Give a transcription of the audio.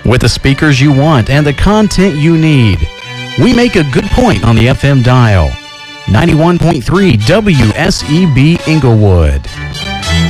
with the speakers you want and the content you need. We make a good point on the FM dial. 91.3 WSEB Inglewood.